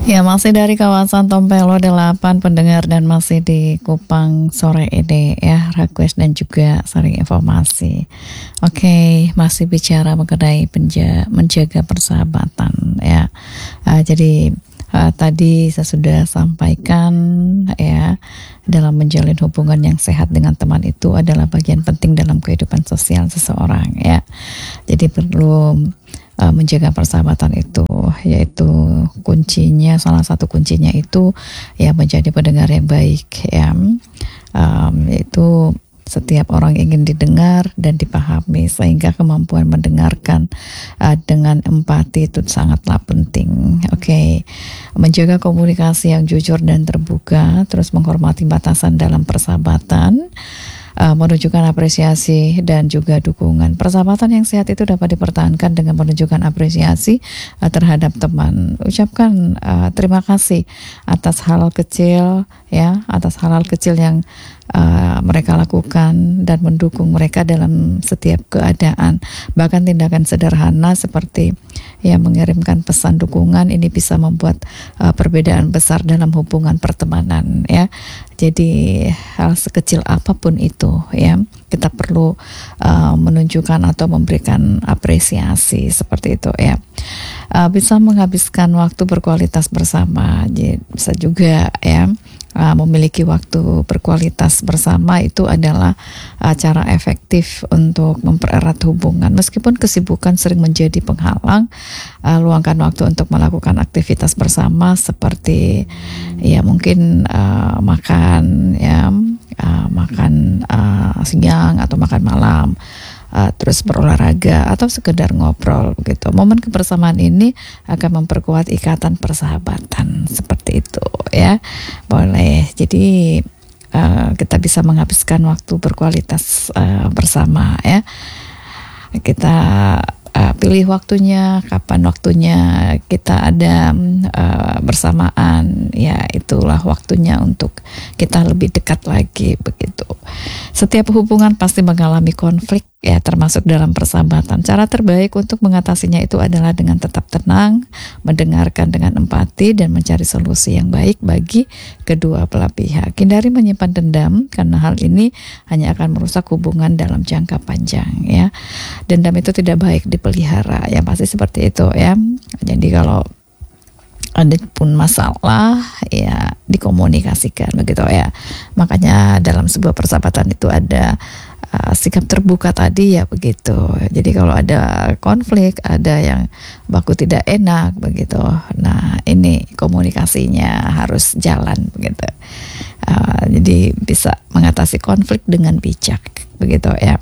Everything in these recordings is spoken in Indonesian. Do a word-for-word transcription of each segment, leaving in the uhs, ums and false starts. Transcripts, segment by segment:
Ya, masih dari kawasan Tompelo delapan pendengar dan masih di Kupang sore ini ya, request dan juga sharing informasi. Oke, masih bicara mengenai penja- menjaga persahabatan ya. Uh, jadi uh, tadi saya sudah sampaikan ya, dalam menjalin hubungan yang sehat dengan teman itu adalah bagian penting dalam kehidupan sosial seseorang ya. Jadi perlu uh, menjaga persahabatan itu, yaitu kuncinya, salah satu kuncinya itu ya menjadi pendengar yang baik ya. Um, yaitu setiap orang ingin didengar dan dipahami, sehingga kemampuan mendengarkan uh, dengan empati itu sangatlah penting. Oke, okay. Menjaga komunikasi yang jujur dan terbuka, terus menghormati batasan dalam persahabatan, Uh, menunjukkan apresiasi dan juga dukungan. Persahabatan yang sehat itu dapat dipertahankan dengan menunjukkan apresiasi uh, terhadap teman. Ucapkan uh, terima kasih atas hal kecil ya, atas hal-hal kecil yang uh, mereka lakukan dan mendukung mereka dalam setiap keadaan. Bahkan tindakan sederhana seperti ya mengirimkan pesan dukungan ini bisa membuat uh, perbedaan besar dalam hubungan pertemanan ya. Jadi hal sekecil apapun itu ya, kita perlu uh, menunjukkan atau memberikan apresiasi seperti itu ya. Uh, bisa menghabiskan waktu berkualitas bersama, jadi bisa juga ya. Uh, memiliki waktu berkualitas bersama itu adalah uh, cara efektif untuk mempererat hubungan. Meskipun kesibukan sering menjadi penghalang, uh, luangkan waktu untuk melakukan aktivitas bersama seperti ya mungkin uh, makan ya, uh, makan uh, siang atau makan malam. Uh, terus berolahraga atau sekedar ngobrol begitu. Momen kebersamaan ini akan memperkuat ikatan persahabatan seperti itu ya. Boleh. Jadi uh, kita bisa menghabiskan waktu berkualitas uh, bersama ya. Kita uh, pilih waktunya, kapan waktunya kita ada uh, bersamaan ya, itulah waktunya untuk kita lebih dekat lagi begitu. Setiap hubungan pasti mengalami konflik ya, termasuk dalam persahabatan. Cara terbaik untuk mengatasinya itu adalah dengan tetap tenang, mendengarkan dengan empati, dan mencari solusi yang baik bagi kedua belah pihak. Hindari menyimpan dendam, karena hal ini hanya akan merusak hubungan dalam jangka panjang ya. Dendam itu tidak baik dipelihara, ya pasti seperti itu ya. Jadi kalau ada pun masalah ya dikomunikasikan begitu ya. Makanya dalam sebuah persahabatan itu ada uh, sikap terbuka tadi ya begitu. Jadi kalau ada konflik, ada yang baku tidak enak begitu, nah ini komunikasinya harus jalan begitu. Uh, jadi bisa mengatasi konflik dengan bijak begitu ya.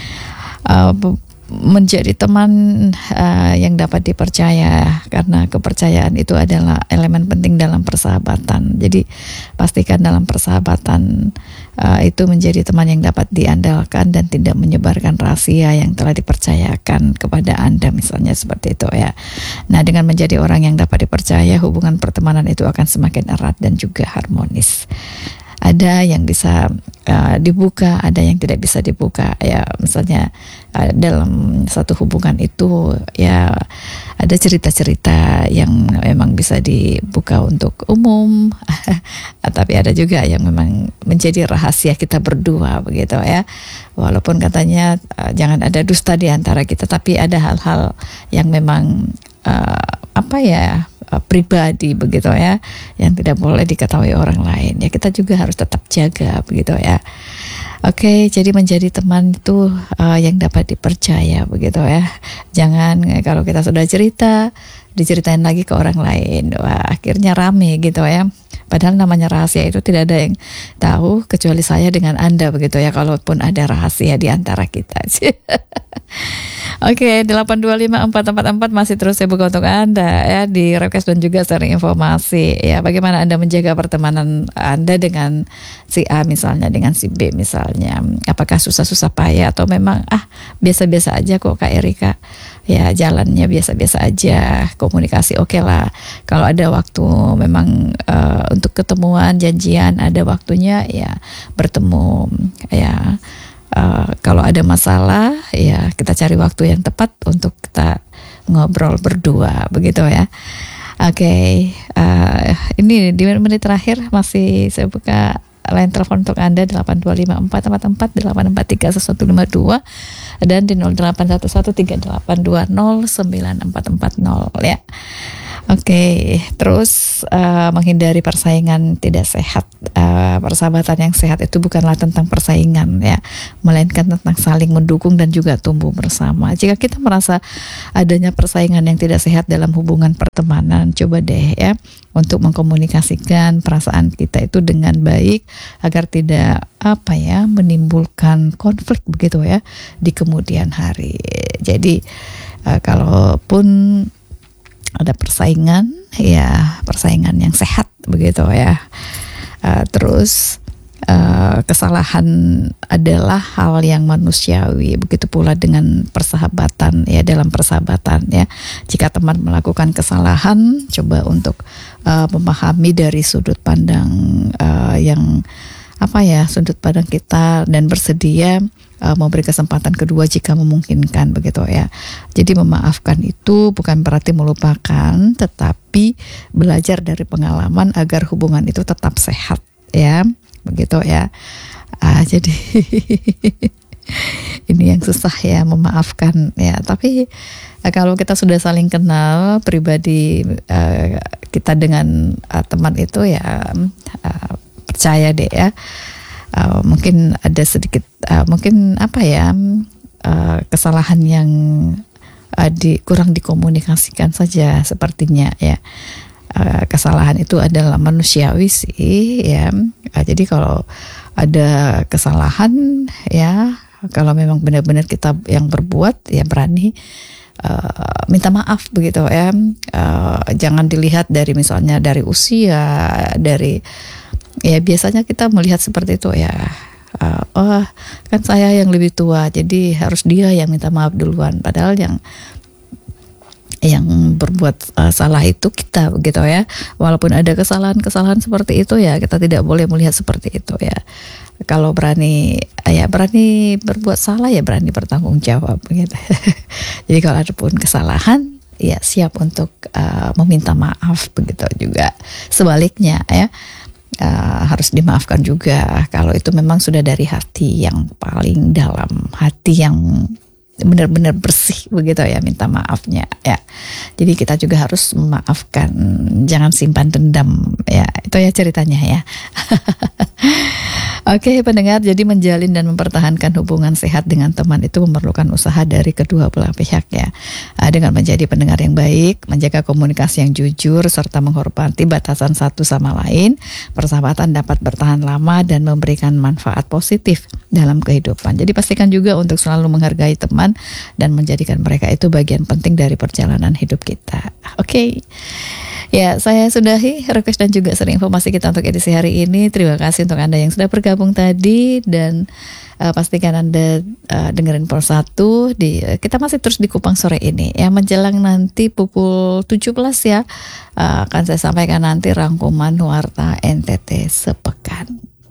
Uh, menjadi teman uh, yang dapat dipercaya, karena kepercayaan itu adalah elemen penting dalam persahabatan. Jadi pastikan dalam persahabatan uh, itu menjadi teman yang dapat diandalkan dan tidak menyebarkan rahasia yang telah dipercayakan kepada Anda, misalnya seperti itu ya. Nah, dengan menjadi orang yang dapat dipercaya, hubungan pertemanan itu akan semakin erat dan juga harmonis. Ada yang bisa uh, dibuka, ada yang tidak bisa dibuka ya. Misalnya uh, dalam satu hubungan itu ya ada cerita-cerita yang memang bisa dibuka untuk umum, tapi ada juga yang memang menjadi rahasia kita berdua begitu ya. Walaupun katanya uh, jangan ada dusta di antara kita, tapi ada hal-hal yang memang uh, apa ya, pribadi begitu ya, yang tidak boleh diketahui orang lain ya, kita juga harus tetap jaga begitu ya. Oke, jadi menjadi teman itu uh, yang dapat dipercaya begitu ya. Jangan kalau kita sudah cerita diceritain lagi ke orang lain, wah akhirnya rame gitu ya. Padahal namanya rahasia itu tidak ada yang tahu kecuali saya dengan Anda begitu ya, kalaupun ada rahasia di antara kita. Oke, delapan dua lima empat empat empat masih terus saya buka untuk Anda ya, di request dan juga sharing informasi ya. Bagaimana Anda menjaga pertemanan Anda dengan si A misalnya, dengan si B misalnya. Apakah susah-susah payah atau memang ah biasa-biasa aja kok Kak Erika? Ya jalannya biasa-biasa aja, komunikasi oke okay lah. Kalau ada waktu memang uh, untuk ketemuan, janjian, ada waktunya ya bertemu ya. Uh, kalau ada masalah ya kita cari waktu yang tepat untuk kita ngobrol berdua begitu ya. Oke, uh, ini di menit terakhir masih saya buka line telepon untuk Anda delapan dua lima empat empat empat delapan empat tiga satu lima dua dan di nol delapan satu satu tiga delapan dua nol sembilan empat empat nol ya. Oke, terus uh, menghindari persaingan tidak sehat. Uh, persahabatan yang sehat itu bukanlah tentang persaingan ya, melainkan tentang saling mendukung dan juga tumbuh bersama. Jika kita merasa adanya persaingan yang tidak sehat dalam hubungan pertemanan, coba deh ya untuk mengkomunikasikan perasaan kita itu dengan baik agar tidak apa ya menimbulkan konflik begitu ya di kemudian hari. Jadi uh, kalaupun ada persaingan ya persaingan yang sehat begitu ya. Uh, terus uh, kesalahan adalah hal yang manusiawi, begitu pula dengan persahabatan ya. Dalam persahabatan ya, jika teman melakukan kesalahan, coba untuk uh, memahami dari sudut pandang uh, yang apa ya sudut pandang kita dan bersedia uh, memberi kesempatan kedua jika memungkinkan begitu ya. Jadi memaafkan itu bukan berarti melupakan, tetapi belajar dari pengalaman agar hubungan itu tetap sehat ya, begitu ya. Uh, jadi ini yang susah ya memaafkan ya. Tapi uh, kalau kita sudah saling kenal pribadi uh, kita dengan uh, teman itu ya. Uh, percaya deh ya, uh, mungkin ada sedikit uh, mungkin apa ya uh, kesalahan yang uh, di, kurang dikomunikasikan saja sepertinya ya. Uh, kesalahan itu adalah manusiawi sih ya. Uh, jadi kalau ada kesalahan ya, kalau memang benar-benar kita yang berbuat ya berani Uh, minta maaf begitu ya. Uh, jangan dilihat dari misalnya dari usia, dari ya biasanya kita melihat seperti itu ya. Uh, oh kan saya yang lebih tua, jadi harus dia yang minta maaf duluan. Padahal yang yang berbuat uh, salah itu kita begitu ya. Walaupun ada kesalahan-kesalahan seperti itu ya, kita tidak boleh melihat seperti itu ya. Kalau berani ya berani berbuat salah ya berani bertanggung jawab gitu. Jadi kalau ada pun kesalahan ya siap untuk uh, meminta maaf begitu juga. Sebaliknya ya uh, harus dimaafkan juga kalau itu memang sudah dari hati yang paling dalam, hati yang benar-benar bersih begitu ya minta maafnya ya. Jadi kita juga harus memaafkan, jangan simpan dendam ya. Itu ya ceritanya ya. Oke pendengar, jadi menjalin dan mempertahankan hubungan sehat dengan teman itu memerlukan usaha dari kedua belah pihak ya. Dengan menjadi pendengar yang baik, menjaga komunikasi yang jujur, serta menghormati batasan satu sama lain, persahabatan dapat bertahan lama dan memberikan manfaat positif dalam kehidupan. Jadi pastikan juga untuk selalu menghargai teman dan menjadikan mereka itu bagian penting dari perjalanan hidup kita. Oke. Ya, saya sudahi request dan juga sering informasi kita untuk edisi hari ini. Terima kasih untuk Anda yang sudah bergabung tadi dan uh, pastikan Anda uh, dengerin Pol satu di uh, kita masih terus di Kupang sore ini ya, menjelang nanti pukul tujuh belas ya. Uh, akan saya sampaikan nanti rangkuman warta N T T sepekan.